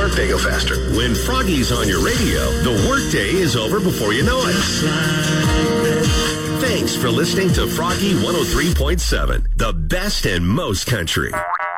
They go faster. When Froggy's on your radio, the workday is over before you know it. Thanks for listening to Froggy 103.7, the best and most country.